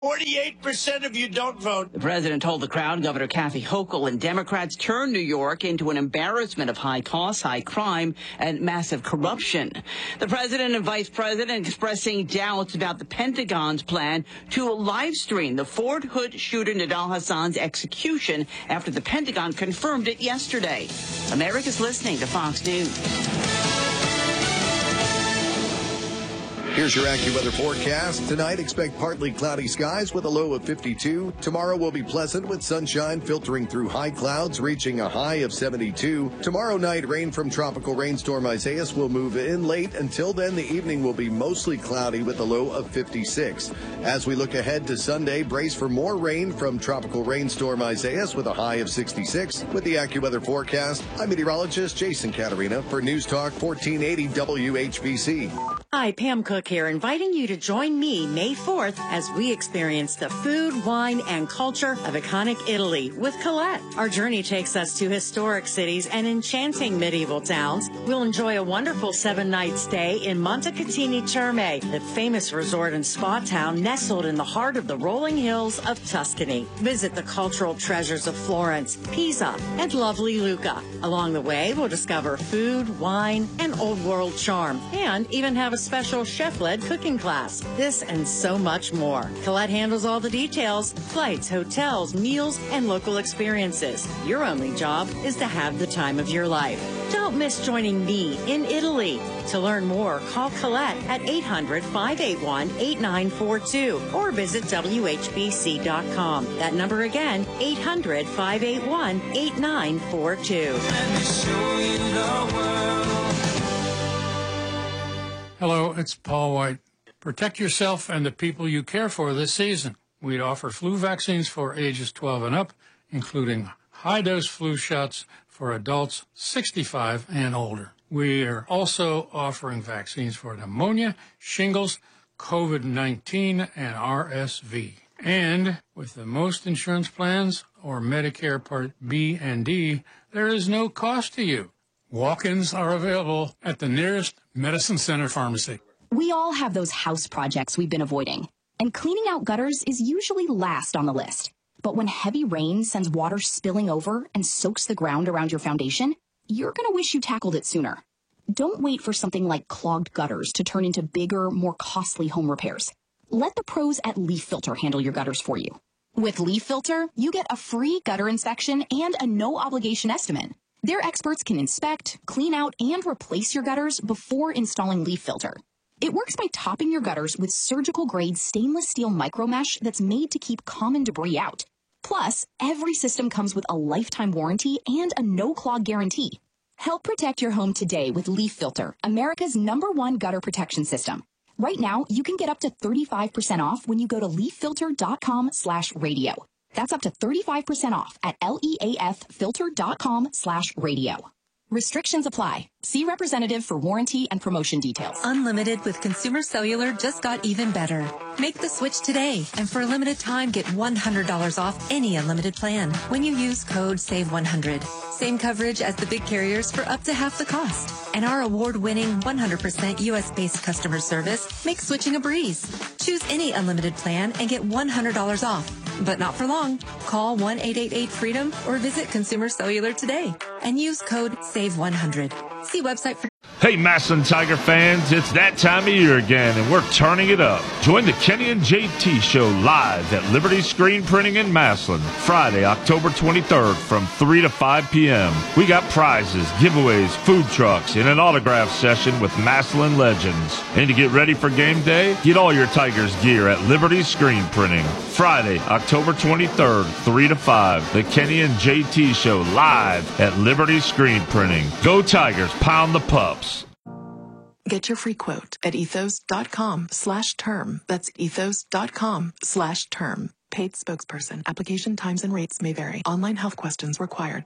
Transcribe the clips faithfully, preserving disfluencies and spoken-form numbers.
forty-eight percent of you don't vote. The president told the crowd Governor Kathy Hochul and Democrats turned New York into an embarrassment of high costs, high crime, and massive corruption. The president and vice president expressing doubts about the Pentagon's plan to live stream the Fort Hood shooter Nidal Hassan's execution after the Pentagon confirmed it yesterday. America's listening to Fox News. Here's your AccuWeather forecast. Tonight, expect partly cloudy skies with a low of fifty-two. Tomorrow will be pleasant with sunshine filtering through high clouds, reaching a high of seventy-two. Tomorrow night, rain from tropical rainstorm Isaias will move in late. Until then, the evening will be mostly cloudy with a low of fifty-six. As we look ahead to Sunday, brace for more rain from tropical rainstorm Isaias with a high of sixty-six. With the AccuWeather forecast, I'm meteorologist Jason Caterina for News Talk fourteen eighty W H B C. Hi, Pam Cook here, inviting you to join me May fourth as we experience the food, wine, and culture of iconic Italy with Colette. Our journey takes us to historic cities and enchanting medieval towns. We'll enjoy a wonderful seven-night stay in Montecatini Terme, the famous resort and spa town nestled in the heart of the rolling hills of Tuscany. Visit the cultural treasures of Florence, Pisa, and lovely Lucca. Along the way, we'll discover food, wine, and old world charm, and even have a special chef-led cooking class. This and so much more. Colette handles all the details, flights, hotels, meals, and local experiences. Your only job is to have the time of your life. Don't miss joining me in Italy. To learn more, call Colette at eight hundred, five eight one, eight nine four two or visit W H B C dot com. That number again, eight hundred, five eight one, eight nine four two. Let me show you the world. Hello, it's Paul White. Protect yourself and the people you care for this season. We offer flu vaccines for ages twelve and up, including high-dose flu shots for adults sixty-five and older. We are also offering vaccines for pneumonia, shingles, COVID nineteen, and R S V. And with the most insurance plans or Medicare Part B and D, there is no cost to you. Walk-ins are available at the nearest Medicine Center pharmacy. We all have those house projects we've been avoiding, and cleaning out gutters is usually last on the list. But when heavy rain sends water spilling over and soaks the ground around your foundation, you're going to wish you tackled it sooner. Don't wait for something like clogged gutters to turn into bigger, more costly home repairs. Let the pros at Leaf Filter handle your gutters for you. With Leaf Filter, you get a free gutter inspection and a no-obligation estimate. Their experts can inspect, clean out, and replace your gutters before installing Leaf Filter. It works by topping your gutters with surgical-grade stainless steel micromesh that's made to keep common debris out. Plus, every system comes with a lifetime warranty and a no-clog guarantee. Help protect your home today with Leaf Filter, America's number one gutter protection system. Right now, you can get up to thirty-five percent off when you go to leaffilter.com slash radio. That's up to thirty-five percent off at leaffilter.com slash radio. Restrictions apply. See representative for warranty and promotion details. Unlimited with Consumer Cellular just got even better. Make the switch today, and for a limited time, get one hundred dollars off any unlimited plan when you use code save one hundred. Same coverage as the big carriers for up to half the cost. And our award-winning one hundred percent U S-based customer service makes switching a breeze. Choose any unlimited plan and get one hundred dollars off. But not for long. Call one eight eight eight freedom or visit Consumer Cellular today and use code save one hundred. See website for... Hey, Massillon Tiger fans, it's that time of year again, and we're turning it up. Join the Kenny and J T Show live at Liberty Screen Printing in Massillon, Friday, October twenty-third from three to five p.m. We got prizes, giveaways, food trucks, and an autograph session with Massillon legends. And to get ready for game day, get all your Tigers gear at Liberty Screen Printing. Friday, October twenty-third, three to five, the Kenny and J T Show live at Liberty Screen Printing. Go Tigers, pound the pups. Get your free quote at ethos.com slash term. That's ethos.com slash term. Paid spokesperson. Application times and rates may vary. Online health questions required.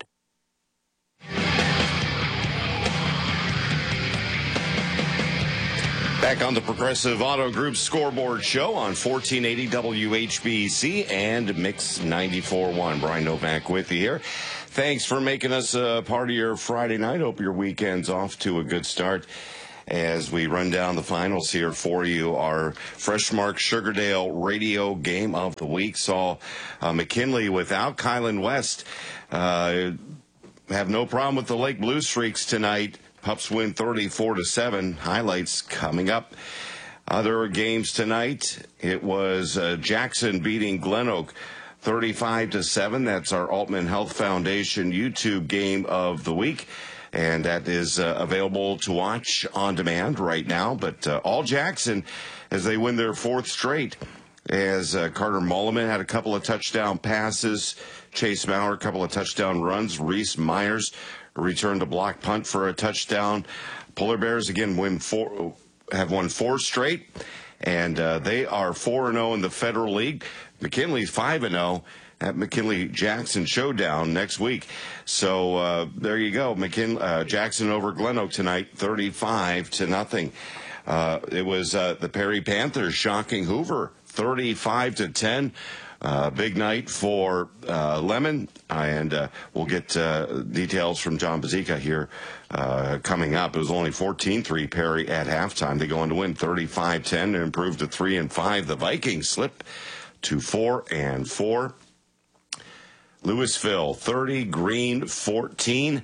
Back on the Progressive Auto Group Scoreboard Show on fourteen eighty W H B C and Mix ninety-four point one. Brian Novak with you here. Thanks for making us a part of your Friday night. Hope your weekend's off to a good start. as we run down the finals here for you. Our Freshmark Sugardale radio game of the week saw uh, McKinley without Kylan West uh, have no problem with the Lake Blue Streaks tonight. Pups win thirty-four to seven. Highlights coming up. Other games tonight, it was uh, Jackson beating Glen Oak thirty-five to seven. That's our Altman Health Foundation YouTube game of the week. And that is uh, available to watch on demand right now. But uh, all Jackson as they win their fourth straight. As uh, Carter Mulliman had a couple of touchdown passes. Chase Maurer, a couple of touchdown runs. Reese Myers returned a block punt for a touchdown. Polar Bears, again, win four, have won four straight. And uh, they are four and oh in the Federal League. McKinley's five and oh at McKinley-Jackson Showdown next week. So uh, there you go. McKinley, uh, Jackson over Glen Oak tonight, thirty-five to nothing. Uh, it was uh, the Perry Panthers shocking Hoover, thirty-five to ten. Uh, big night for uh, Lemon, and uh, we'll get uh, details from John Bazika here uh, coming up. It was only fourteen three Perry at halftime. They go on to win thirty-five ten and improve to three and five. The Vikings slip to four and four. Louisville thirty, Green fourteen.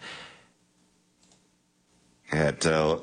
At uh,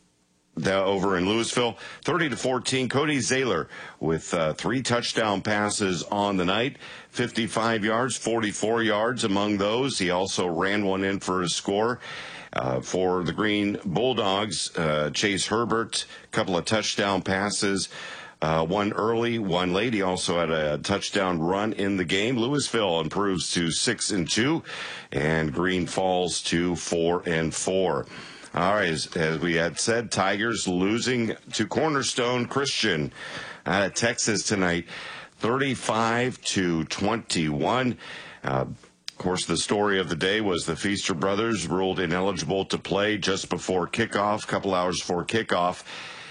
over in Louisville, thirty to fourteen. Cody Zaylor with uh, three touchdown passes on the night, fifty-five yards, forty-four yards among those. He also ran one in for a score. Uh, for the Green Bulldogs, uh, Chase Herbert, a couple of touchdown passes, uh, one early, one late. He also had a touchdown run in the game. Louisville improves to six and two, and Green falls to four and four. All right, as, as we had said, Tigers losing to Cornerstone Christian out of Texas tonight, thirty-five to twenty-one. Uh, of course, the story of the day was the Feaster brothers ruled ineligible to play just before kickoff, a couple hours before kickoff,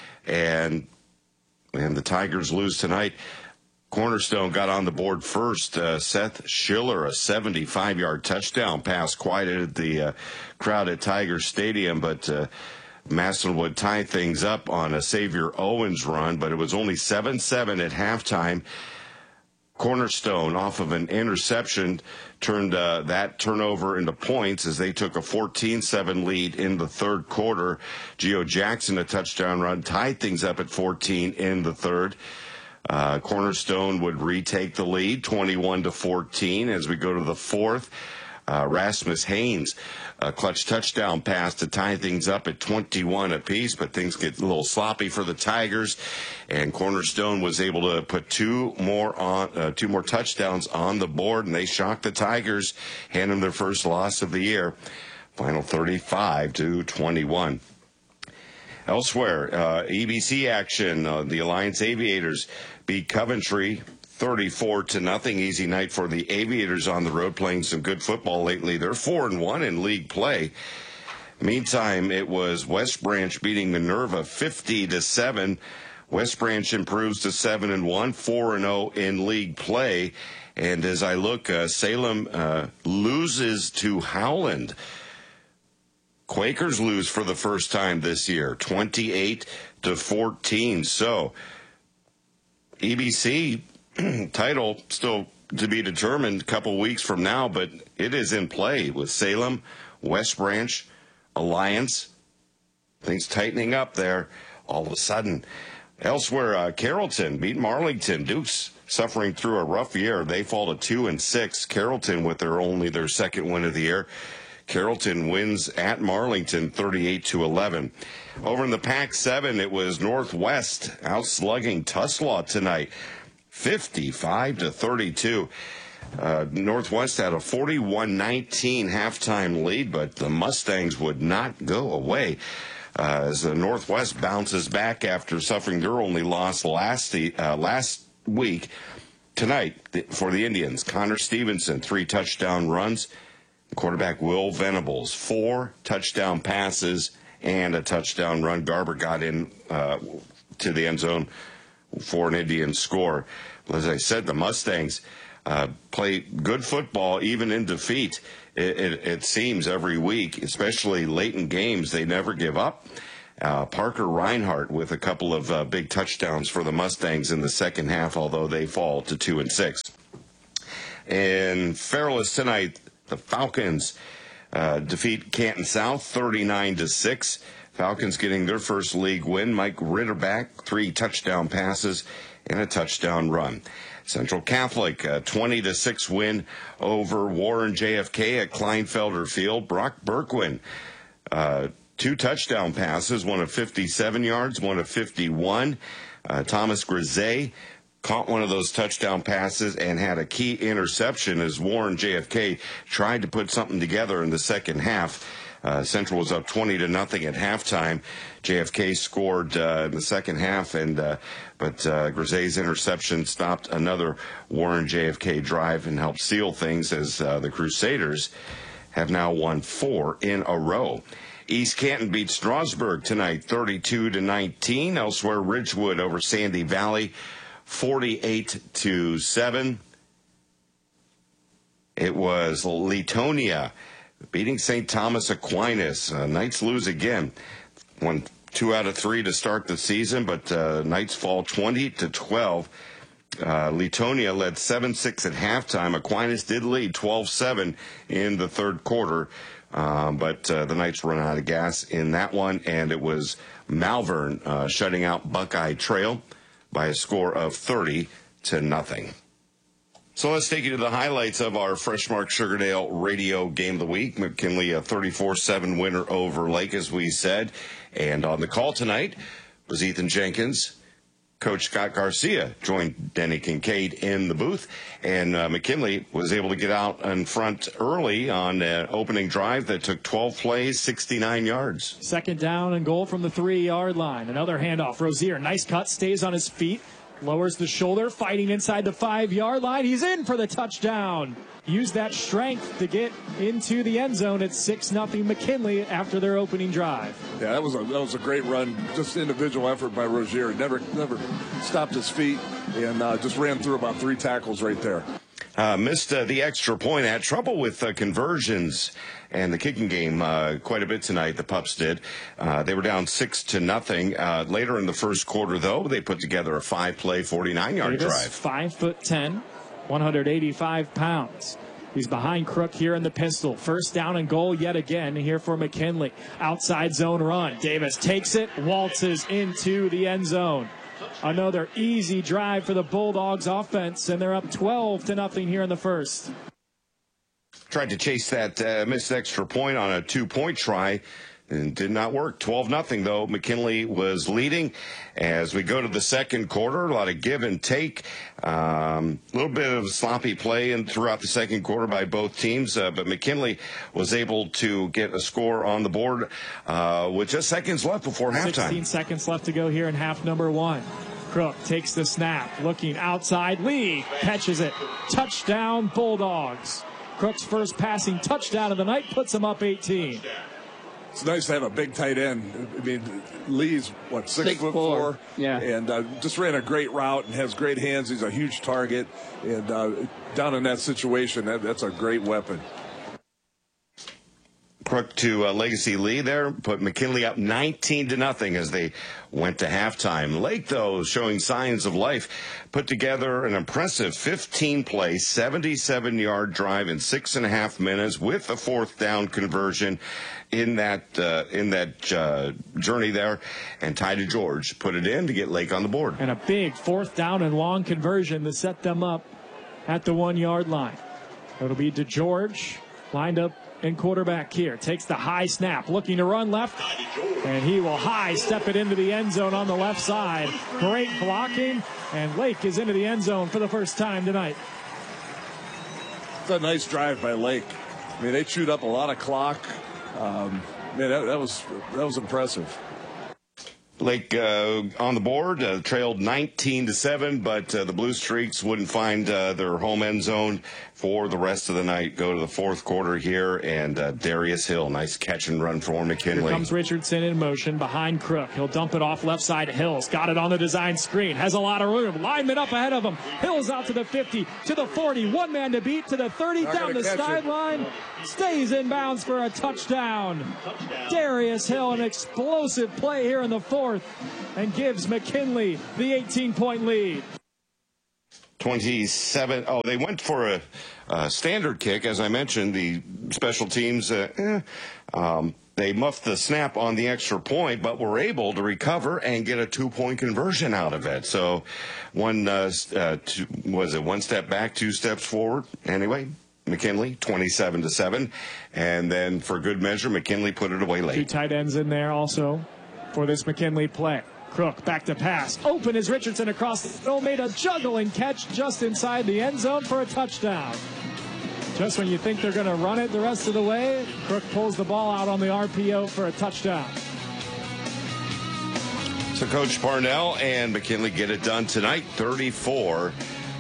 and and the Tigers lose tonight. Cornerstone got on the board first. Uh, Seth Schiller, a seventy-five-yard touchdown pass, quieted the uh, crowd at Tiger Stadium, but uh, Masson would tie things up on a Xavier Owens run, but it was only seven seven at halftime. Cornerstone, off of an interception, turned uh, that turnover into points as they took a fourteen seven lead in the third quarter. Geo Jackson, a touchdown run, tied things up at fourteen in the third. Uh, Cornerstone would retake the lead, twenty-one to fourteen, as we go to the fourth. Uh, Rasmus Haynes, a clutch touchdown pass to tie things up at twenty-one apiece, but things get a little sloppy for the Tigers, and Cornerstone was able to put two more on, uh, two more touchdowns on the board, and they shocked the Tigers, hand them their first loss of the year. Final thirty-five to twenty-one. Elsewhere, uh, E B C action. Uh, the Alliance Aviators beat Coventry thirty-four to nothing. Easy night for the Aviators on the road, playing some good football lately. They're four and one in league play. Meantime, it was West Branch beating Minerva fifty to seven. West Branch improves to seven and one, four and zero in league play. And as I look, uh, Salem uh, loses to Howland. Quakers lose for the first time this year, twenty-eight to fourteen. So, E B C title still to be determined a couple weeks from now, but it is in play with Salem, West Branch, Alliance. Things tightening up there all of a sudden. Elsewhere, uh, Carrollton beat Marlington. Dukes suffering through a rough year. They fall to two and six. Carrollton with their only their second win of the year. Carrollton wins at Marlington thirty-eight to eleven. Over in the Pac seven, it was Northwest outslugging Tuslaw tonight, fifty-five to thirty-two. Uh, Northwest had a forty-one nineteen halftime lead, but the Mustangs would not go away. Uh, as the Northwest bounces back after suffering their only loss last uh, last week. Tonight, for the Indians, Connor Stevenson, three touchdown runs. Quarterback Will Venables, four touchdown passes and a touchdown run. Garber got in uh, to the end zone for an Indian score. As I said, the Mustangs uh, play good football even in defeat. It, it, it seems every week, especially late in games, they never give up. Uh, Parker Reinhardt with a couple of uh, big touchdowns for the Mustangs in the second half, although they fall to two and six. In Fairless tonight, the Falcons uh, defeat Canton South thirty-nine to six. Falcons getting their first league win. Mike Ritterback, three touchdown passes and a touchdown run. Central Catholic, a twenty to six win over Warren J F K at Kleinfelder Field. Brock Berkwin, uh, two touchdown passes, one of fifty-seven yards, one of fifty-one. Uh, Thomas Grisey caught one of those touchdown passes and had a key interception as Warren J F K tried to put something together in the second half. Uh, Central was up twenty to nothing at halftime. J F K scored uh, in the second half, and uh, but uh, Grisey's interception stopped another Warren J F K drive and helped seal things as uh, the Crusaders have now won four in a row. East Canton beat Strasburg tonight, thirty-two to nineteen. Elsewhere, Ridgewood over Sandy Valley, forty-eight to seven. It was Leetonia beating Saint Thomas Aquinas. Uh, Knights lose again. Won two out of three to start the season, but uh, Knights fall twenty to twelve. Uh, Leetonia led seven six at halftime. Aquinas did lead twelve seven in the third quarter, um, but uh, the Knights run out of gas in that one, and it was Malvern uh, shutting out Buckeye Trail by a score of thirty to nothing. So let's take you to the highlights of our Freshmark Sugardale radio game of the week. McKinley, a thirty-four seven winner over Lake, as we said. And on the call tonight was Ethan Jenkins. Coach Scott Garcia joined Denny Kincaid in the booth. And uh, McKinley was able to get out in front early on an opening drive that took twelve plays, sixty-nine yards. Second down and goal from the three-yard line. Another handoff. Rozier, nice cut, stays on his feet. Lowers the shoulder, fighting inside the five-yard line. He's in for the touchdown. Use that strength to get into the end zone at six nothing McKinley after their opening drive. Yeah, that was a that was a great run. Just individual effort by Rozier. Never never stopped his feet and uh, just ran through about three tackles right there. Uh, missed uh, the extra point. Had trouble with uh, conversions and the kicking game uh, quite a bit tonight. The Pups did. Uh, they were down six to nothing. Uh, later in the first quarter, though, they put together a five-play, forty-nine-yard drive. Five foot ten, one hundred eighty-five pounds. He's behind Crook here in the pistol. First down and goal yet again here for McKinley. Outside zone run. Davis takes it, waltzes into the end zone. Another easy drive for the Bulldogs offense, and they're up twelve to nothing here in the first. Tried to chase that uh, missed extra point on a two-point try and did not work. twelve nothing, though. McKinley was leading. As we go to the second quarter, a lot of give and take. A um, little bit of sloppy play and throughout the second quarter by both teams, uh, but McKinley was able to get a score on the board uh, with just seconds left before halftime. sixteen seconds left to go here in half number one. Crook takes the snap, looking outside. Lee catches it. Touchdown, Bulldogs. Crook's first passing touchdown of the night puts him up eighteen. It's nice to have a big tight end. I mean, Lee's, what, six, six foot four? four. Yeah. And uh, just ran a great route and has great hands. He's a huge target. And uh, down in that situation, that, that's a great weapon. Crook to uh, Legacy Lee there, put McKinley up nineteen to nothing as they went to halftime. Lake, though, showing signs of life, put together an impressive fifteen-play, seventy-seven-yard drive in six and a half minutes with a fourth down conversion in that uh, in that uh, journey there, and Ty DeGeorge put it in to get Lake on the board. And a big fourth down and long conversion to set them up at the one-yard line. It'll be DeGeorge lined up in quarterback here. Takes the high snap, looking to run left, and he will high step it into the end zone on the left side. Great blocking, and Lake is into the end zone for the first time tonight. It's a nice drive by Lake. I mean, they chewed up a lot of clock. Um, man, that, that was that was impressive. Lake uh, on the board, uh, trailed nineteen to seven, but uh, the Blue Streaks wouldn't find uh, their home end zone for the rest of the night. Go to the fourth quarter here, and uh, Darius Hill, nice catch and run for McKinley. Here comes Richardson in motion behind Crook. He'll dump it off left side. Hills got it on the design screen. Has a lot of room. Lineman up ahead of him. Hills out to the fifty, to the forty. One man to beat, to the thirty, Not down the sideline. Stays in bounds for a touchdown. touchdown. Darius Hill, an explosive play here in the fourth, and gives McKinley the eighteen-point lead. twenty-seven. Oh, they went for a, a standard kick, as I mentioned. The special teams, uh, eh, um, they muffed the snap on the extra point, but were able to recover and get a two-point conversion out of it. So, one uh, uh, two, was it one step back, two steps forward? Anyway, McKinley, twenty-seven to seven, and then for good measure, McKinley put it away late. Two tight ends in there also for this McKinley play. Crook back to pass. Open is Richardson across the middle. Made a juggling catch just inside the end zone for a touchdown. Just when you think they're going to run it the rest of the way, Crook pulls the ball out on the R P O for a touchdown. So Coach Parnell and McKinley get it done tonight, thirty-four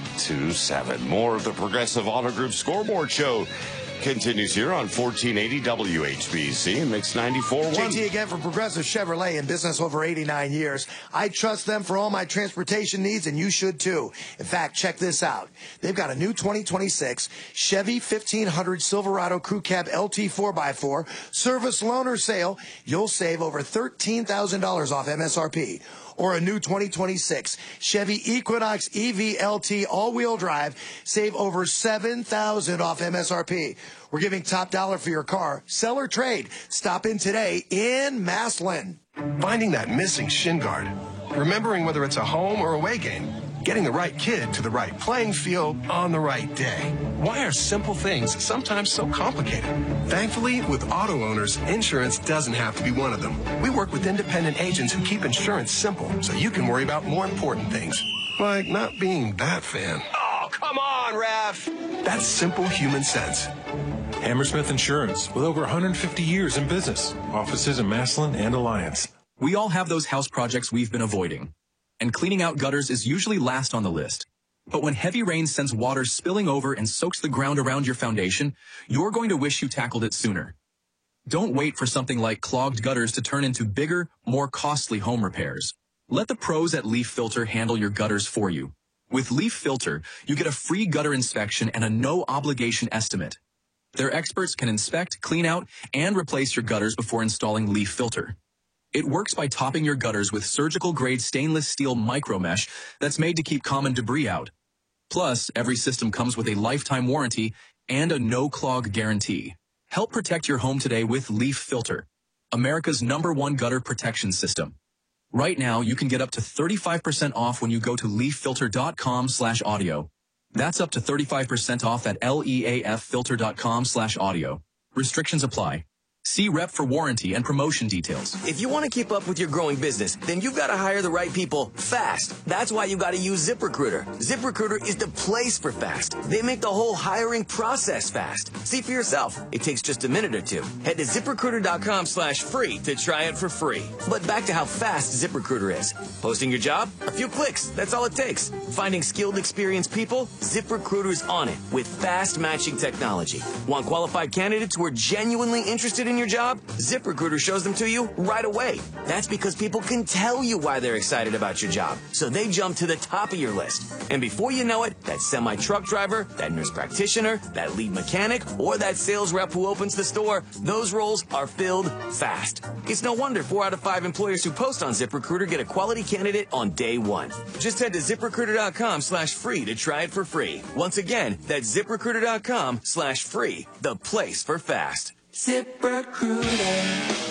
to seven. More of the Progressive Auto Group Scoreboard Show continues here on fourteen eighty W H B C and Mix ninety-four point one. J T again from Progressive Chevrolet, in business over eighty-nine years. I trust them for all my transportation needs, and you should too. In fact, check this out. They've got a new twenty twenty-six Chevy fifteen hundred Silverado Crew Cab L T four by four service loaner sale. You'll save over thirteen thousand dollars off M S R P. Or a new twenty twenty-six Chevy Equinox E V L T all-wheel drive. Save over seven thousand dollars off M S R P. We're giving top dollar for your car. Sell or trade. Stop in today in Maslin. Finding that missing shin guard. Remembering whether it's a home or away game. Getting the right kid to the right playing field on the right day. Why are simple things sometimes so complicated? Thankfully, with auto owners, insurance doesn't have to be one of them. We work with independent agents who keep insurance simple so you can worry about more important things. Like not being that fan. Oh, come on, ref! That's simple human sense. Hammersmith Insurance, with over one hundred fifty years in business. Offices in Maslin and Alliance. We all have those house projects we've been avoiding. And cleaning out gutters is usually last on the list. But when heavy rain sends water spilling over and soaks the ground around your foundation, you're going to wish you tackled it sooner. Don't wait for something like clogged gutters to turn into bigger, more costly home repairs. Let the pros at Leaf Filter handle your gutters for you. With Leaf Filter, you get a free gutter inspection and a no-obligation estimate. Their experts can inspect, clean out, and replace your gutters before installing Leaf Filter. It works by topping your gutters with surgical-grade stainless steel micromesh that's made to keep common debris out. Plus, every system comes with a lifetime warranty and a no-clog guarantee. Help protect your home today with Leaf Filter, America's number one gutter protection system. Right now, you can get up to thirty-five percent off when you go to leaf filter dot com slash audio. That's up to thirty-five percent off at leaf filter dot com slash audio. Restrictions apply. See Rep for warranty and promotion details. If you want to keep up with your growing business, then you've got to hire the right people fast. That's why you got to use ZipRecruiter. ZipRecruiter is the place for fast. They make the whole hiring process fast. See for yourself. It takes just a minute or two. Head to ZipRecruiter dot com slash free to try it for free. But back to how fast ZipRecruiter is. Posting your job? A few clicks. That's all it takes. Finding skilled, experienced people? ZipRecruiter's on it with fast matching technology. Want qualified candidates who are genuinely interested in your job? ZipRecruiter shows them to you right away. That's because people can tell you why they're excited about your job, so they jump to the top of your list. And before you know it, that semi-truck driver, that nurse practitioner, that lead mechanic, or that sales rep who opens the store, those roles are filled fast. It's no wonder four out of five employers who post on ZipRecruiter get a quality candidate on day one. Just head to ZipRecruiter dot com slash free to try it for free. Once again, that's ZipRecruiter dot com slash free, the place for fast. ZipRecruiter.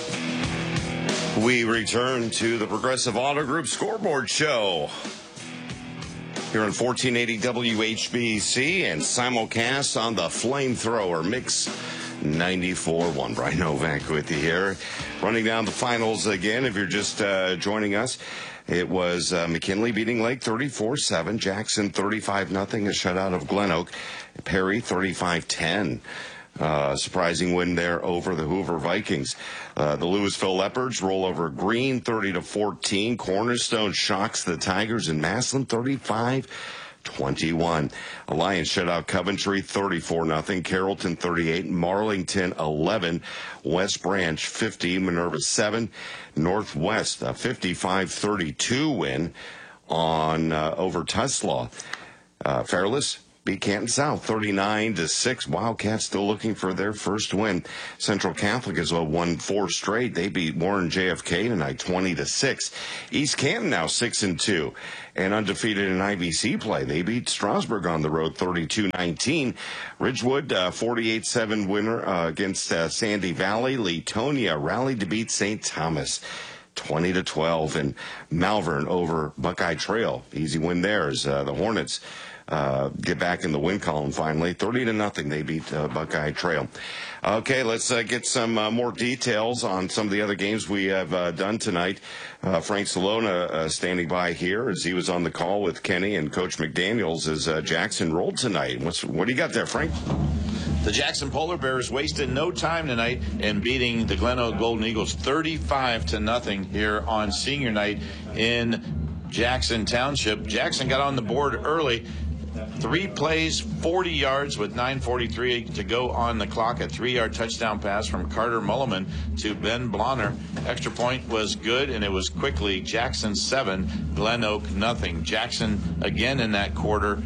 We return to the Progressive Auto Group Scoreboard Show here on fourteen eighty W H B C and simulcast on the Flamethrower Mix ninety-four point one. Brian Novak with you here. Running down the finals again, if you're just uh, joining us. It was uh, McKinley beating Lake thirty-four seven, Jackson thirty-five nothing, a shutout of Glen Oak, Perry thirty-five ten. Uh, surprising win there over the Hoover Vikings. Uh, the Louisville Leopards roll over Green thirty to fourteen. Cornerstone shocks the Tigers in Massillon thirty-five twenty-one. Alliance shut out Coventry thirty-four nothing. Carrollton thirty-eight. Marlington eleven. West Branch fifty. Minerva seven. Northwest a fifty-five thirty-two win on uh, over Tuslaw. Uh, Fairless beat Canton South thirty-nine to six. Wildcats still looking for their first win. Central Catholic has won four straight. They beat Warren J F K tonight twenty to six. East Canton now six and two and undefeated in I V C play. They beat Strasburg on the road thirty-two nineteen. Ridgewood uh, forty-eight seven winner uh, against uh, Sandy Valley. Leetonia rallied to beat Saint Thomas twenty to twelve, and Malvern over Buckeye Trail. Easy win there as uh, the Hornets Uh, get back in the win column finally. thirty to nothing, they beat uh, Buckeye Trail. Okay, let's uh, get some uh, more details on some of the other games we have uh, done tonight. Uh, Frank Salona uh, standing by here as he was on the call with Kenny and Coach McDaniels as uh, Jackson rolled tonight. What's, what do you got there, Frank? The Jackson Polar Bears wasted no time tonight in beating the Glen Oak Golden Eagles thirty-five to nothing here on senior night in Jackson Township. Jackson got on the board early. Three plays, forty yards with nine forty-three to go on the clock. A three-yard touchdown pass from Carter Mulliman to Ben Blonner. Extra point was good, and it was quickly Jackson seven, Glen Oak nothing. Jackson again in that quarter.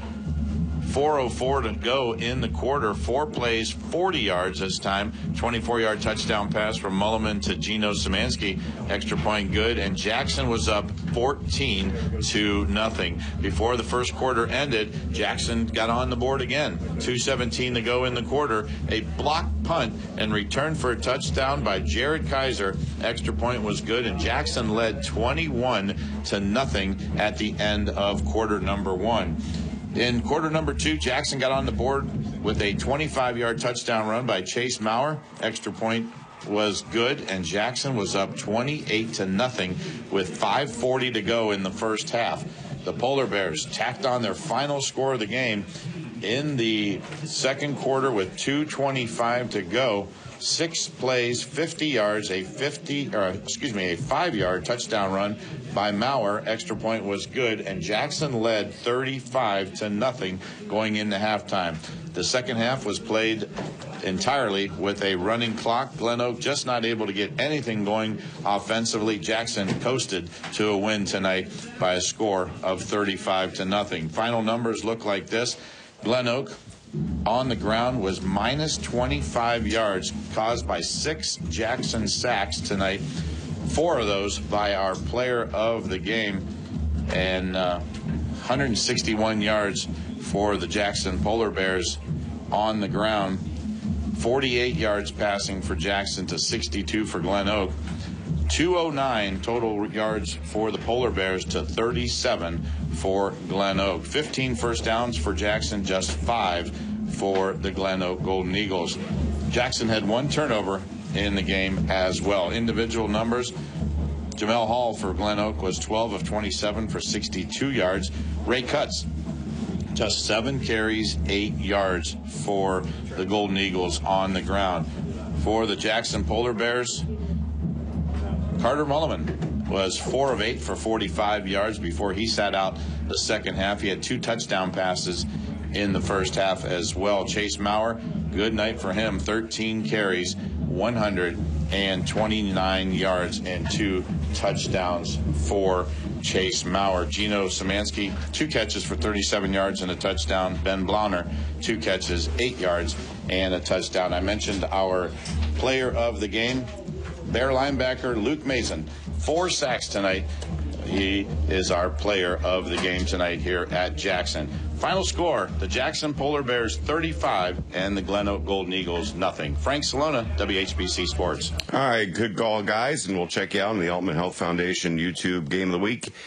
four oh four to go in the quarter. Four plays, forty yards this time. twenty-four-yard touchdown pass from Mulliman to Gino Szymanski. Extra point good, and Jackson was up fourteen to nothing. Before the first quarter ended, Jackson got on the board again. two seventeen to go in the quarter. A block punt and return for a touchdown by Jared Kaiser. Extra point was good, and Jackson led twenty-one to nothing at the end of quarter number one. In quarter number two, Jackson got on the board with a twenty-five-yard touchdown run by Chase Maurer. Extra point was good, and Jackson was up twenty-eight to nothing with five forty to go in the first half. The Polar Bears tacked on their final score of the game in the second quarter with two twenty-five to go. Six plays, fifty yards, a fifty, or excuse me, a five-yard touchdown run by Maurer. Extra point was good, and Jackson led thirty-five to nothing going into halftime. The second half was played entirely with a running clock. Glen Oak just not able to get anything going offensively. Jackson coasted to a win tonight by a score of thirty-five to nothing. Final numbers look like this. Glen Oak on the ground was minus twenty-five yards, caused by six Jackson sacks tonight. Four of those by our player of the game, and uh, one hundred sixty-one yards for the Jackson Polar Bears on the ground. forty-eight yards passing for Jackson to sixty-two for Glen Oak. two oh nine total yards for the Polar Bears to thirty-seven for Glen Oak. fifteen first downs for Jackson, just five for the Glen Oak Golden Eagles. Jackson had one turnover in the game as well. Individual numbers: Jamel Hall for Glen Oak was twelve of twenty-seven for sixty-two yards. Ray Cutts, just seven carries, eight yards for the Golden Eagles on the ground. For the Jackson Polar Bears, Carter Mulliman was four of eight for forty-five yards before he sat out the second half. He had two touchdown passes in the first half as well. Chase Maurer, good night for him. thirteen carries, one hundred twenty-nine yards, and two touchdowns for Chase Maurer. Gino Szymanski, two catches for thirty-seven yards and a touchdown. Ben Blonner, two catches, eight yards, and a touchdown. I mentioned our player of the game, Bear linebacker Luke Mason, four sacks tonight. He is our player of the game tonight here at Jackson. Final score: the Jackson Polar Bears thirty-five and the Glen Oak Golden Eagles nothing. Frank Salona, W H B C Sports. All right, good call, guys, and we'll check you out on the Altman Health Foundation YouTube Game of the Week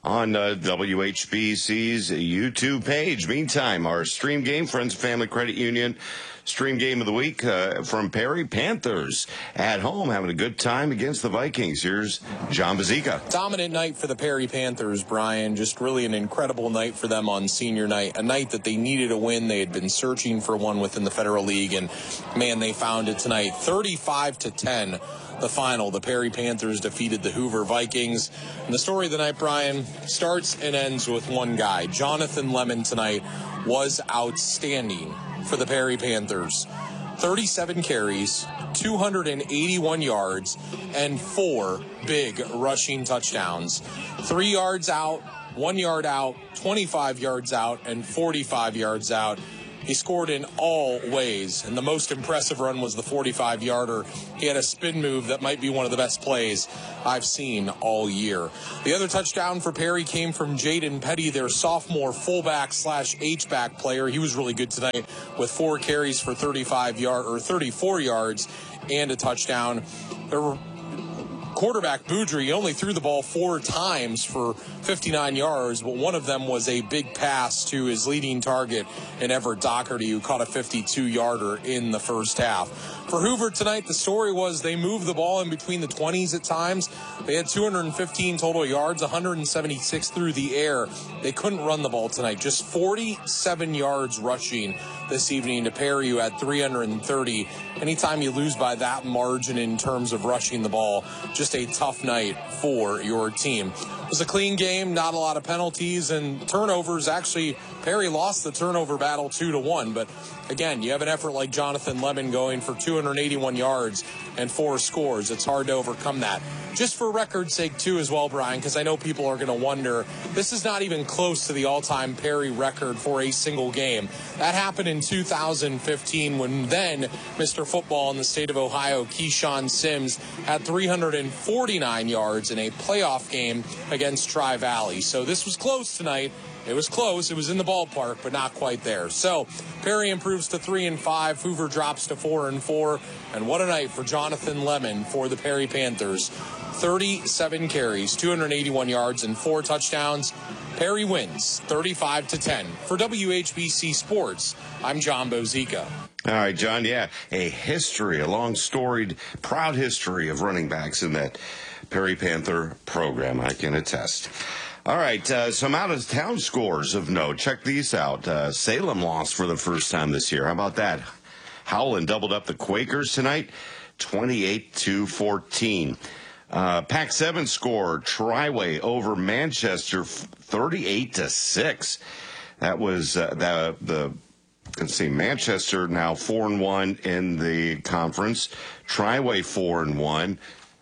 on uh, W H B C's YouTube page. Meantime, our stream game, Friends and Family Credit Union stream game of the week uh, from Perry. Panthers at home having a good time against the Vikings. Here's John Bazika. Dominant night for the Perry Panthers, Brian. Just really an incredible night for them on senior night. A night that they needed a win. They had been searching for one within the Federal League, and man, they found it tonight. thirty-five to ten. The final, the Perry Panthers defeated the Hoover Vikings. And the story of the night, Brian, starts and ends with one guy. Jonathan Lemon tonight was outstanding for the Perry Panthers. thirty-seven carries, two hundred eighty-one yards, and four big rushing touchdowns. Three yards out, one yard out, twenty-five yards out, and forty-five yards out. He scored in all ways, and the most impressive run was the forty-five-yarder. He had a spin move that might be one of the best plays I've seen all year. The other touchdown for Perry came from Jaden Petty, their sophomore fullback slash H-back player. He was really good tonight with four carries for thirty-five yard or thirty-four yards and a touchdown. There were Quarterback Boudry only threw the ball four times for fifty-nine yards, but one of them was a big pass to his leading target in Everett Doherty, who caught a fifty-two-yarder in the first half. For Hoover tonight, the story was they moved the ball in between the twenties at times. They had two hundred fifteen total yards, one hundred seventy-six through the air. They couldn't run the ball tonight. Just forty-seven yards rushing this evening to Perry, who had three hundred thirty. Anytime you lose by that margin in terms of rushing the ball, just a tough night for your team. It was a clean game, not a lot of penalties and turnovers. Actually, Perry lost the turnover battle two to one. But again, you have an effort like Jonathan Lemon going for two hundred eighty-one yards and four scores. It's hard to overcome that. Just for record's sake, too, as well, Brian, because I know people are going to wonder, this is not even close to the all-time Perry record for a single game. That happened in two thousand fifteen when then Mister Football in the state of Ohio, Keyshawn Sims, had three hundred forty-nine yards in a playoff game against Tri-Valley. So this was close tonight. It was close. It was in the ballpark, but not quite there. So Perry improves to three and five. Hoover drops to four and four. And what a night for Jonathan Lemon for the Perry Panthers. thirty-seven carries, two hundred eighty-one yards, and four touchdowns. Perry wins thirty-five to ten. For W H B C Sports, I'm John Bozica. All right, John. Yeah, a history, a long storied, proud history of running backs in that Perry Panther program. I can attest. All right, uh, some out-of-town scores of note. Check these out. Uh, Salem lost for the first time this year. How about that? Howland doubled up the Quakers tonight, twenty-eight to fourteen. Uh, Pac seven score, Triway over Manchester, thirty-eight to six. That was uh, the the. Let's see, Manchester now four and one in the conference. Triway four and one.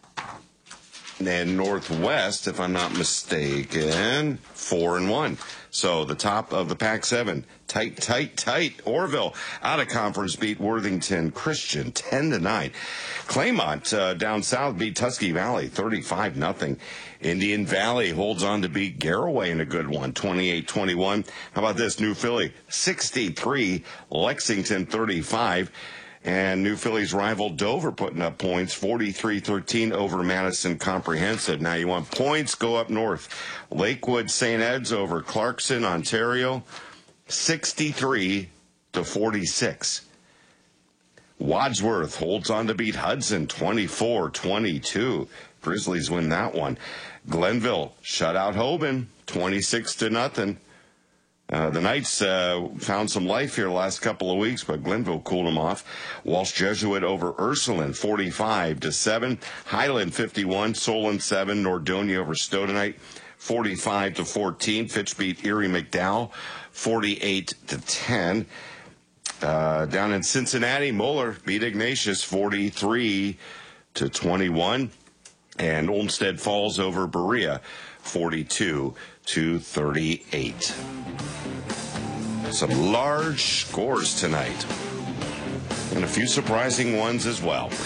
And Northwest, if I'm not mistaken, four and one. So the top of the Pac seven, tight, tight, tight. Orville out of conference beat Worthington Christian ten to nine. Claymont uh, down south beat Tusky Valley thirty-five nothing. Indian Valley holds on to beat Garraway in a good one, twenty-eight twenty-one. How about this? New Philly sixty-three, Lexington thirty-five. And New Philly's rival Dover putting up points, forty-three thirteen over Madison Comprehensive. Now you want points, go up north. Lakewood Saint Ed's over Clarkson, Ontario, sixty-three to forty-six. Wadsworth holds on to beat Hudson, twenty-four twenty-two. Grizzlies win that one. Glenville shut out Hoban, twenty-six to nothing. Uh, the Knights uh, found some life here the last couple of weeks, but Glenville cooled them off. Walsh Jesuit over Ursuline, forty-five to seven. Highland fifty-one, Solon seven. Nordonia over Stoudenite, forty-five to fourteen. Fitch beat Erie McDowell, forty-eight to ten. Uh, down in Cincinnati, Moeller beat Ignatius, forty-three to twenty-one. And Olmsted Falls over Berea, forty-two to thirty-eight. Some large scores tonight, and a few surprising ones as well.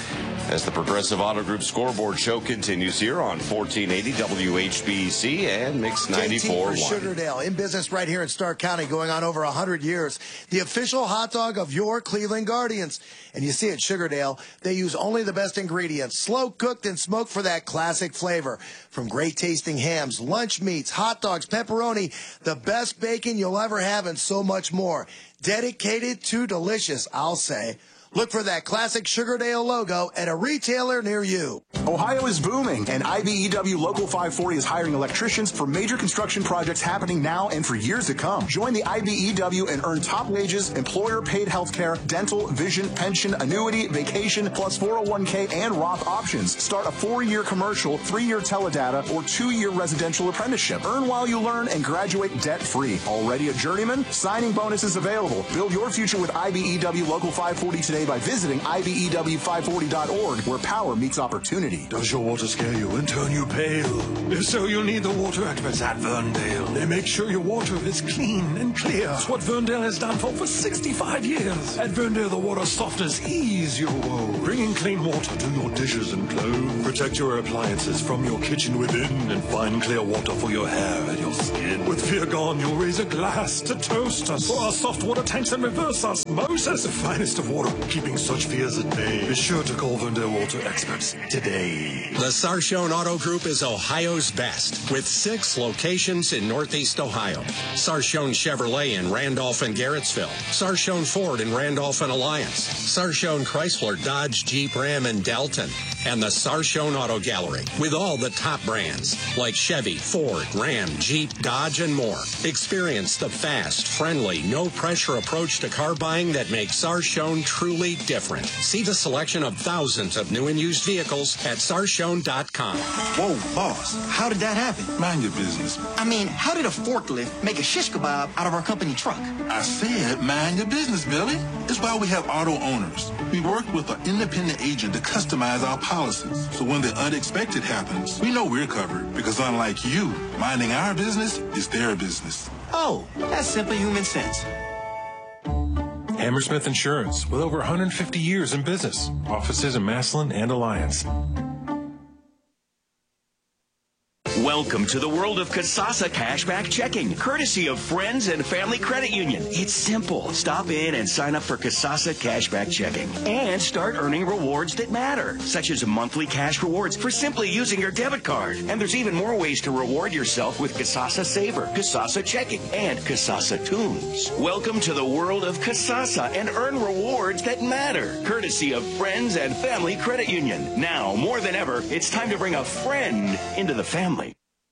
As the Progressive Auto Group scoreboard show continues here on fourteen eighty W H B C and Mix ninety-four point one. for Sugardale, in business right here in Stark County, going on over one hundred years. The official hot dog of your Cleveland Guardians. And you see at Sugardale, they use only the best ingredients, slow cooked and smoked for that classic flavor. From great tasting hams, lunch meats, hot dogs, pepperoni, the best bacon you'll ever have, and so much more. Dedicated to delicious, I'll say. Look for that classic Sugardale logo at a retailer near you. Ohio is booming, and I B E W Local five forty is hiring electricians for major construction projects happening now and for years to come. Join the I B E W and earn top wages, employer-paid health care, dental, vision, pension, annuity, vacation, plus four oh one k and Roth options. Start a four-year commercial, three-year teledata, or two-year residential apprenticeship. Earn while you learn and graduate debt-free. Already a journeyman? Signing bonuses available. Build your future with I B E W Local five forty today by visiting I B E W five forty dot org, where power meets opportunity. Does your water scare you and turn you pale? If so, you need the water experts at Verndale. They make sure your water is clean and clear. It's what Verndale has done for for sixty-five years. At Verndale, the water softeners ease your woe, bringing clean water to your dishes and clothes. Protect your appliances from your kitchen within and find clear water for your hair and your skin. With Fear Gone, you'll raise a glass to toast us for our soft water tanks and reverse osmosis. The finest of water, keeping such fears at bay. Be sure to call Verndale Water Experts today. The Sarshone Auto Group is Ohio's best, with six locations in Northeast Ohio. Sarshone Chevrolet in Randolph and Garrettsville. Sarshone Ford in Randolph and Alliance. Sarshone Chrysler, Dodge, Jeep, Ram, and Dalton. And the Sarshone Auto Gallery, with all the top brands, like Chevy, Ford, Ram, Jeep, Dodge, and more. Experience the fast, friendly, no-pressure approach to car buying that makes Sarshone truly different. See the selection of thousands of new and used vehicles at sarshone dot com. Whoa, boss, how did that happen? Mind your business. I mean, how did a forklift make a shish kebab out of our company truck? I said mind your business, Billy. It's why we have auto owners. We work with an independent agent to customize our policies. So when the unexpected happens, we know we're covered because unlike you, minding our business is their business. Oh, that's simple human sense. Hammersmith Insurance, with over one hundred fifty years in business. Offices in Massillon and Alliance. Welcome to the world of Kasasa Cashback Checking, courtesy of Friends and Family Credit Union. It's simple. Stop in and sign up for Kasasa Cashback Checking and start earning rewards that matter, such as monthly cash rewards for simply using your debit card. And there's even more ways to reward yourself with Kasasa Saver, Kasasa Checking, and Kasasa Tunes. Welcome to the world of Kasasa and earn rewards that matter, courtesy of Friends and Family Credit Union. Now, more than ever, it's time to bring a friend into the family.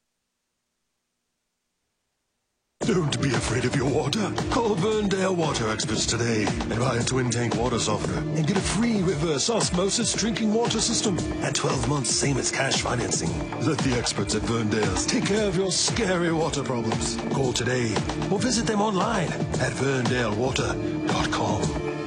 Don't be afraid of your water. Call Verndale Water Experts today and buy a twin tank water softener and get a free reverse osmosis drinking water system and twelve months same as cash financing. Let the experts at Verndale's take care of your scary water problems. Call today or visit them online at verndale water dot com.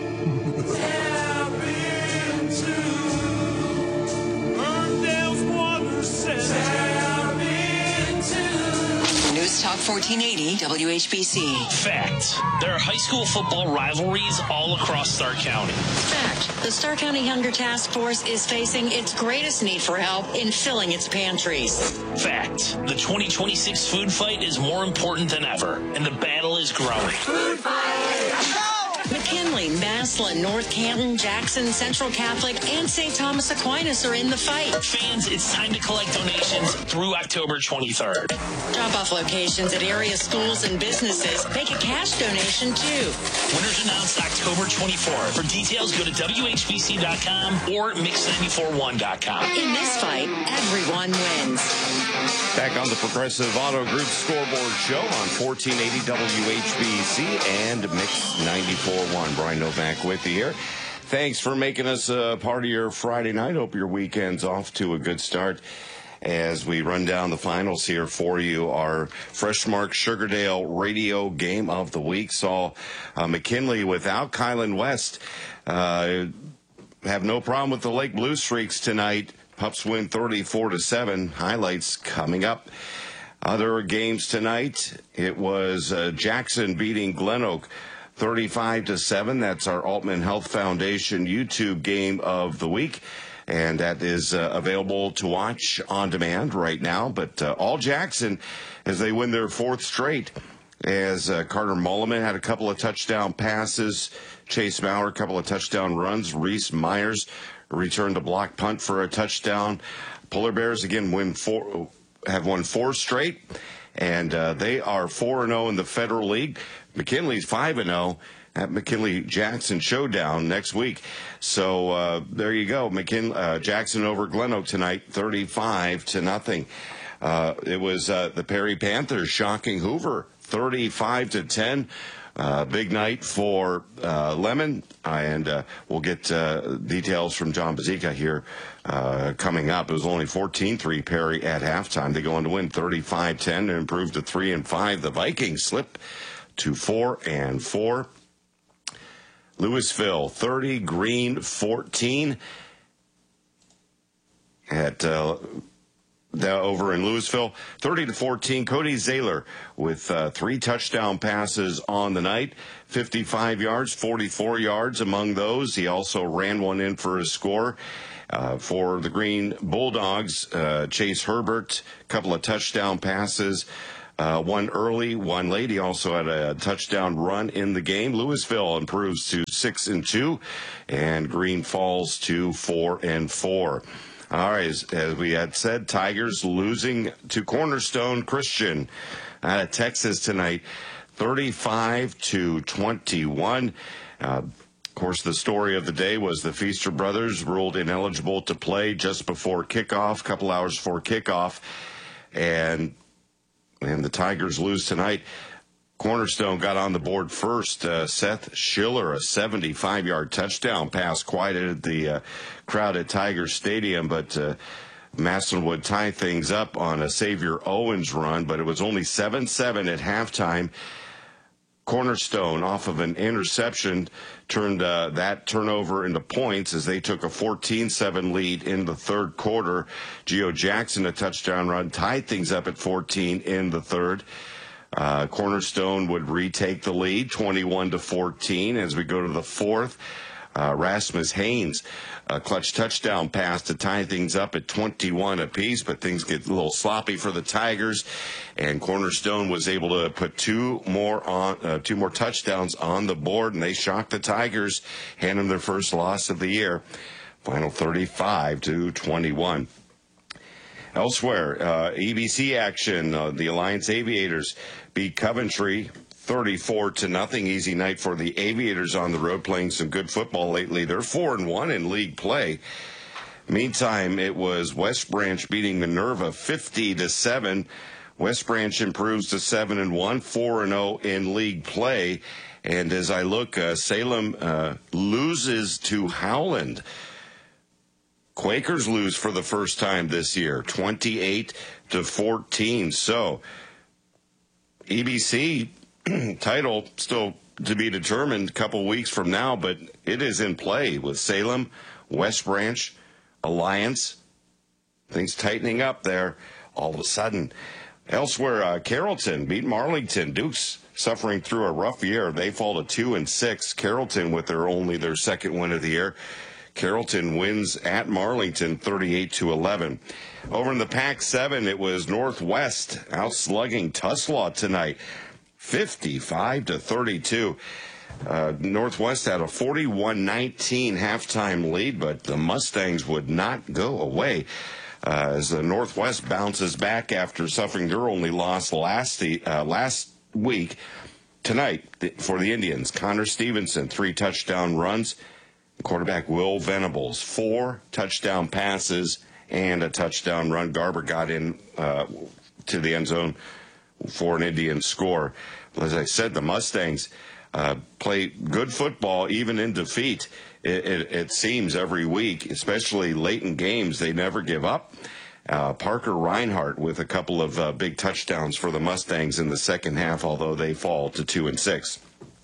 News Talk fourteen eighty W H B C. Fact. There are high school football rivalries all across Stark County. Fact. The Stark County Hunger Task Force is facing its greatest need for help in filling its pantries. Fact. The twenty twenty-six food fight is more important than ever, and the battle is growing. Food fight! McKinley, Massillon, North Canton, Jackson, Central Catholic, and Saint Thomas Aquinas are in the fight. Fans, it's time to collect donations through October twenty-third. Drop-off locations at area schools and businesses. Make a cash donation, too. Winners announced October twenty-fourth. For details, go to W H B C dot com or mix ninety-four one dot com. In this fight, everyone wins. Back on the Progressive Auto Group scoreboard show on fourteen eighty W H B C and Mix ninety-four point one. Brian Novak with you here. Thanks for making us a part of your Friday night. Hope your weekend's off to a good start. As we run down the finals here for you, our Freshmark Sugardale radio game of the week saw uh, McKinley without Kylan West uh, have no problem with the Lake Blue Streaks tonight. Pups win thirty-four to seven. Highlights coming up. Other games tonight, it was uh, Jackson beating Glen Oak thirty-five to seven. That's our Altman Health Foundation YouTube game of the week. and that is uh, available to watch on demand right now. But uh, all Jackson as they win their fourth straight, as uh, Carter Mulliman had a couple of touchdown passes, Chase Maurer a couple of touchdown runs, Reese Myers returned a block punt for a touchdown. Polar Bears again win four, have won four straight, and uh, they are four and zero in the Federal League. McKinley's five and zero. At McKinley-Jackson showdown next week. So uh, there you go. McKinley, uh, Jackson over Glen Oak tonight, thirty-five to nothing. Uh, it was uh, the Perry Panthers shocking Hoover, thirty-five to ten. Uh, big night for uh, Lemon, and uh, we'll get uh, details from John Bazika here uh, coming up. It was only fourteen three Perry at halftime. They go on to win thirty-five ten and improve to three and five. The Vikings slip to four and four. Louisville thirty, Green fourteen. At uh, the, over in Louisville, thirty to fourteen. Cody Zaylor with uh, three touchdown passes on the night, fifty-five yards, forty-four yards among those. He also ran one in for a score. Uh, for the Green Bulldogs, uh, Chase Herbert, a couple of touchdown passes. Uh, one early, one late. He also had a touchdown run in the game. Louisville improves to six and two, and Green falls to four and four. All right, as, as we had said, Tigers losing to Cornerstone Christian out of Texas tonight, thirty-five to twenty-one. Uh, of course, the story of the day was the Feaster brothers ruled ineligible to play just before kickoff, a couple hours before kickoff, and And the Tigers lose tonight. Cornerstone got on the board first. Uh, Seth Schiller, a seventy-five-yard touchdown pass, quieted the uh, crowd at Tiger Stadium, but uh, Massillon would tie things up on a Xavier Owens run, but it was only seven seven at halftime. Cornerstone, off of an interception, turned uh, that turnover into points as they took a fourteen seven lead in the third quarter. Geo Jackson, a touchdown run, tied things up at fourteen in the third. Uh, Cornerstone would retake the lead, twenty-one to fourteen. As we go to the fourth, uh, Rasmus Haynes, a clutch touchdown pass to tie things up at twenty-one apiece, but things get a little sloppy for the Tigers, and Cornerstone was able to put two more on, uh, two more touchdowns on the board, and they shocked the Tigers, hand them their first loss of the year. Final thirty-five to twenty-one. Elsewhere, uh, E B C action. Uh, the Alliance Aviators beat Coventry thirty-four to nothing. Easy night for the Aviators on the road, playing some good football lately. They're four and one in league play. Meantime, it was West Branch beating Minerva fifty to seven. West Branch improves to seven and one, four and zero in league play. And as I look, uh, Salem uh, loses to Howland. Quakers lose for the first time this year, twenty-eight to fourteen. So, E B C title still to be determined a couple weeks from now, but it is in play with Salem, West Branch, Alliance. Things tightening up there all of a sudden. Elsewhere, uh, Carrollton beat Marlington. Dukes suffering through a rough year. They fall to two and six. Carrollton with their only their second win of the year. Carrollton wins at Marlington thirty-eight to eleven. Over in the Pac seven, it was Northwest outslugging Tuslaw tonight, fifty-five to thirty-two. Uh, Northwest had a forty-one nineteen halftime lead, but the Mustangs would not go away. Uh, as the Northwest bounces back after suffering their only loss last uh, last week. Tonight, for the Indians, Connor Stevenson, three touchdown runs. Quarterback Will Venables, four touchdown passes and a touchdown run. Garber got in uh, to the end zone for an Indian score. As I said, the Mustangs uh, play good football even in defeat. It, it, it seems every week, especially late in games, they never give up. Uh, Parker Reinhardt with a couple of uh, big touchdowns for the Mustangs in the second half, although they fall to two and six.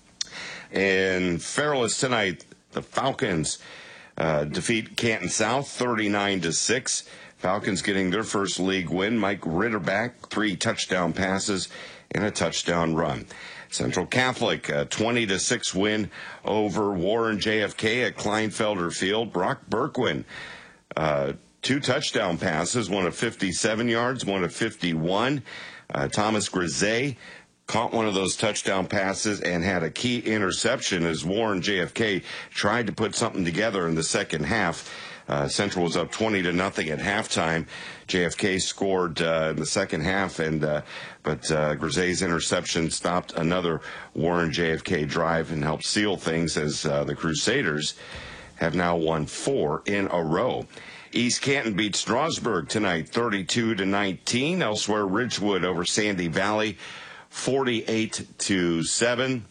In Fairless tonight, the Falcons uh, defeat Canton South thirty-nine to six. Falcons getting their first league win. Mike Ritterback, three touchdown passes and a touchdown run. Central Catholic, a twenty to six win over Warren J F K at Kleinfelder Field. Brock Berkwin, uh, two touchdown passes, one of fifty-seven yards, one of fifty-one. Uh, Thomas Grisey caught one of those touchdown passes and had a key interception as Warren J F K tried to put something together in the second half. Uh, Central was up twenty to nothing at halftime. J F K scored uh, in the second half, and uh, but uh, Grisey's interception stopped another Warren J F K drive and helped seal things as uh, the Crusaders have now won four in a row. East Canton beat Strasburg tonight, thirty-two to nineteen. Elsewhere, Ridgewood over Sandy Valley, forty-eight to seven.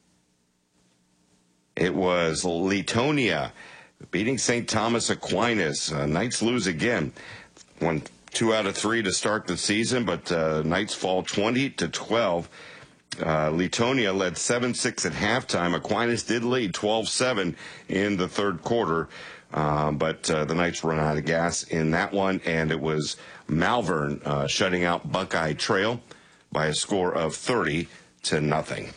It was Latonia beating Saint Thomas Aquinas. Uh, Knights lose again. Won two out of three to start the season, but uh, Knights fall twenty to twelve. Uh, Latonia led seven six at halftime. Aquinas did lead twelve seven in the third quarter, uh, but uh, the Knights run out of gas in that one, and it was Malvern uh, shutting out Buckeye Trail by a score of thirty to nothing.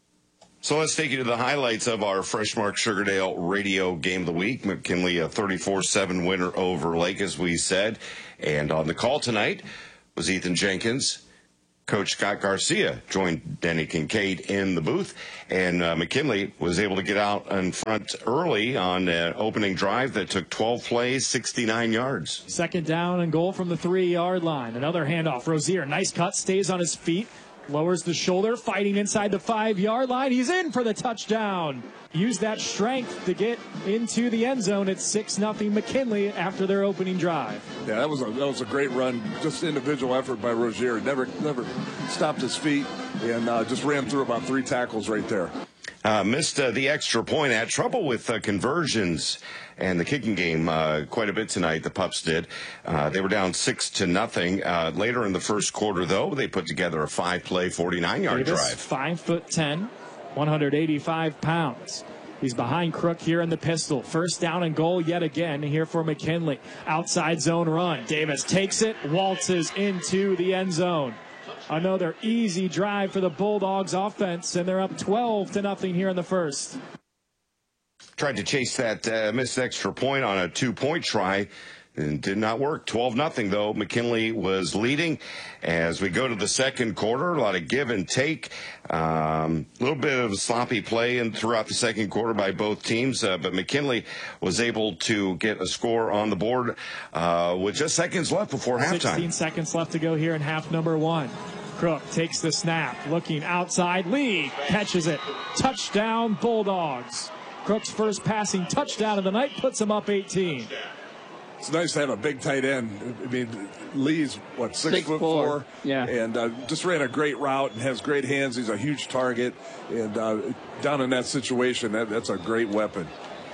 So let's take you to the highlights of our Freshmark Sugardale radio game of the week. McKinley, a thirty-four seven winner over Lake, as we said. And on the call tonight was Ethan Jenkins. Coach Scott Garcia joined Denny Kincaid in the booth. And uh, McKinley was able to get out in front early on an opening drive that took twelve plays, sixty-nine yards. Second down and goal from the three-yard line. Another handoff. Rozier, nice cut, stays on his feet. Lowers the shoulder, fighting inside the five-yard line. He's in for the touchdown. Use that strength to get into the end zone. It's six nothing McKinley after their opening drive. Yeah, that was a that was a great run. Just individual effort by Rozier. Never never stopped his feet and uh, just ran through about three tackles right there. Uh, missed uh, the extra point. Had trouble with uh, conversions and the kicking game uh, quite a bit tonight. The Pups did. Uh, they were down six to nothing. Uh, later in the first quarter, though, they put together a five-play, forty-nine-yard drive. Five foot ten, one hundred eighty-five pounds. He's behind Crook here in the pistol. First down and goal yet again here for McKinley. Outside zone run. Davis takes it, waltzes into the end zone. Another easy drive for the Bulldogs offense, and they're up twelve to nothing here in the first. Tried to chase that uh, missed extra point on a two-point try and did not work. twelve nothing, though. McKinley was leading. As we go to the second quarter, a lot of give and take. A um, little bit of sloppy play and throughout the second quarter by both teams, uh, but McKinley was able to get a score on the board uh, with just seconds left before halftime. sixteen seconds left to go here in half number one. Crook takes the snap, looking outside. Lee catches it. Touchdown, Bulldogs. Crook's first passing touchdown of the night puts him up eighteen. It's nice to have a big tight end. I mean, Lee's, what, six, six foot four? four. Yeah. And uh, just ran a great route and has great hands. He's a huge target. And uh, down in that situation, that, that's a great weapon.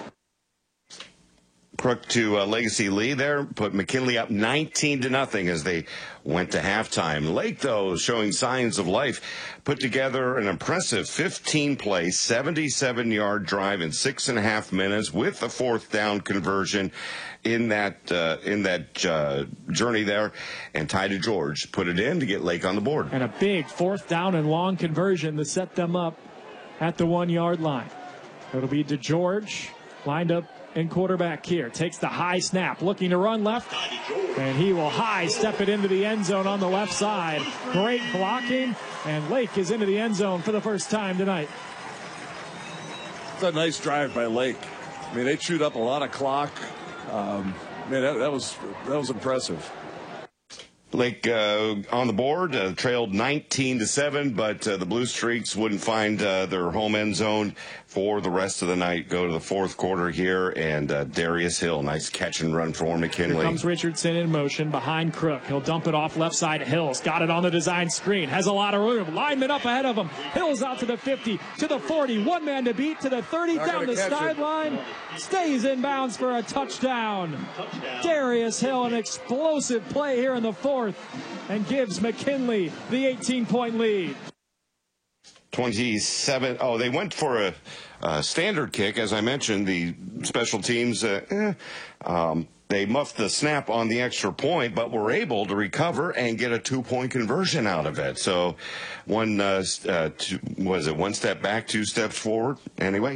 Crook to uh, Legacy Lee there, put McKinley up nineteen to nothing as they went to halftime. Lake, though, showing signs of life, put together an impressive fifteen-play, seventy-seven-yard drive in six and a half minutes with a fourth down conversion in that uh, in that uh, journey there. And Ty DeGeorge put it in to get Lake on the board. And a big fourth down and long conversion to set them up at the one-yard line. It'll be DeGeorge lined up in quarterback here. Takes the high snap, looking to run left, and he will high step it into the end zone on the left side. Great blocking, and Lake is into the end zone for the first time tonight. It's a nice drive by Lake. I mean, they chewed up a lot of clock. Um, man, that, that was that was impressive. Lake uh, on the board, uh, trailed nineteen to seven, but uh, the Blue Streaks wouldn't find uh, their home end zone for the rest of the night. Go to the fourth quarter here, and uh, Darius Hill, nice catch and run for McKinley. Here comes Richardson in motion behind Crook. He'll dump it off left side. Hills got it on the design screen. Has a lot of room. Lineman up ahead of him. Hills out to the fifty, to the forty. One man to beat to the thirty, Not down the sideline. Stays in bounds for a touchdown. touchdown. Darius Hill, an explosive play here in the fourth, and gives McKinley the eighteen-point lead. twenty-seven. Oh, they went for a, a standard kick. As I mentioned, the special teams, uh, eh, um, they muffed the snap on the extra point, but were able to recover and get a two-point conversion out of it. So one, uh, uh, two, was it one step back, two steps forward? Anyway,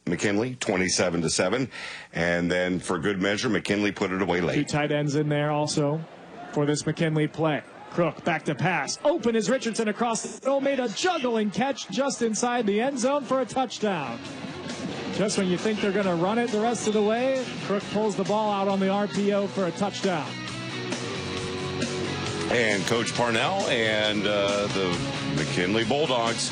McKinley, twenty-seven to seven. And then for good measure, McKinley put it away Two late. tight ends in there also for this McKinley play. Crook back to pass. Open is Richardson across the middle. Made a juggling catch just inside the end zone for a touchdown. Just when you think they're going to run it the rest of the way, Crook pulls the ball out on the R P O for a touchdown. And Coach Parnell and uh, the McKinley Bulldogs,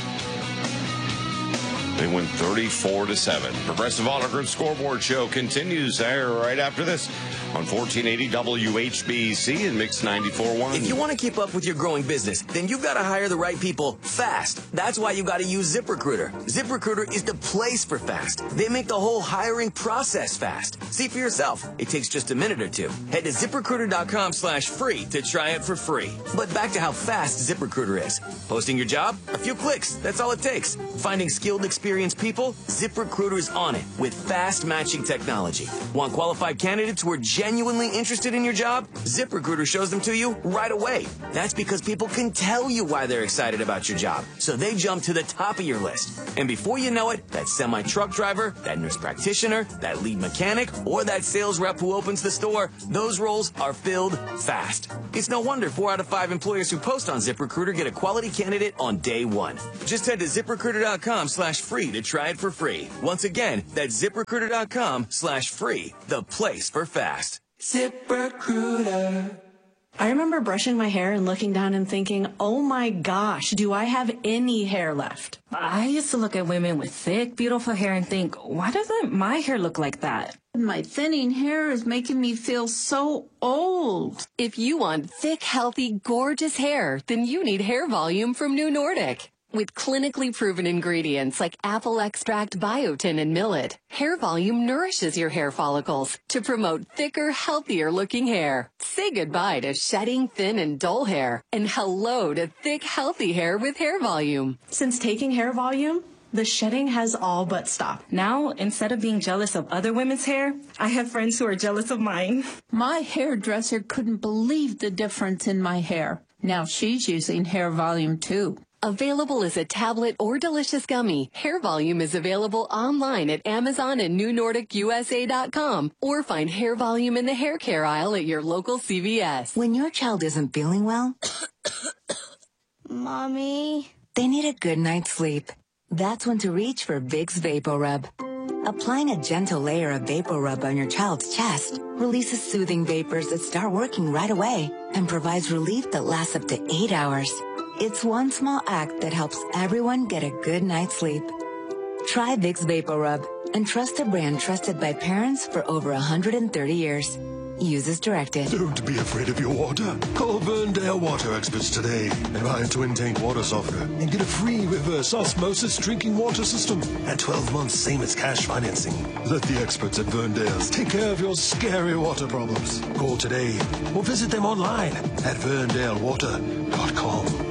they win thirty-four to seven. Progressive Auto Group Scoreboard Show continues there right after this on fourteen eighty W H B C and Mix ninety-four point one. If you want to keep up with your growing business, then you've got to hire the right people fast. That's why you got to use ZipRecruiter. ZipRecruiter is the place for fast. They make the whole hiring process fast. See for yourself. It takes just a minute or two. Head to ZipRecruiter.com slash free to try it for free. But back to how fast ZipRecruiter is. Posting your job? A few clicks. That's all it takes. Finding skilled, experienced people? ZipRecruiter's on it with fast matching technology. Want qualified candidates who are genuinely interested in your job? ZipRecruiter shows them to you right away. That's because people can tell you why they're excited about your job, so they jump to the top of your list. And before you know it, that semi-truck driver, that nurse practitioner, that lead mechanic, or that sales rep who opens the store, those roles are filled fast. It's no wonder four out of five employers who post on ZipRecruiter get a quality candidate on day one. Just head to ZipRecruiter.com slash free to try it for free. Once again, that's ZipRecruiter.com slash free, the place for fast. ZipRecruiter. I remember brushing my hair and looking down and thinking, oh my gosh, do I have any hair left? I used to look at women with thick, beautiful hair and think, why doesn't my hair look like that? My thinning hair is making me feel so old. If you want thick, healthy, gorgeous hair, then you need Hair Volume from New Nordic. With clinically proven ingredients like apple extract, biotin, and millet, Hair Volume nourishes your hair follicles to promote thicker, healthier-looking hair. Say goodbye to shedding, thin, and dull hair, and hello to thick, healthy hair with Hair Volume. Since taking Hair Volume, the shedding has all but stopped. Now, instead of being jealous of other women's hair, I have friends who are jealous of mine. My hairdresser couldn't believe the difference in my hair. Now she's using Hair Volume too. Available as a tablet or delicious gummy, Hair Volume is available online at Amazon and New Nordic U S A dot com, or find Hair Volume in the hair care aisle at your local C V S. When your child isn't feeling well, Mommy, they need a good night's sleep. That's when to reach for Vicks VapoRub. Applying a gentle layer of VapoRub on your child's chest releases soothing vapors that start working right away and provides relief that lasts up to eight hours. It's one small act that helps everyone get a good night's sleep. Try Vicks VapoRub and trust a brand trusted by parents for over one hundred thirty years. Use as directed. Don't be afraid of your water. Call Verndale Water Experts today and buy a twin tank water softener and get a free reverse osmosis drinking water system and twelve months same as cash financing. Let the experts at Verndale's take care of your scary water problems. Call today or visit them online at verndale water dot com.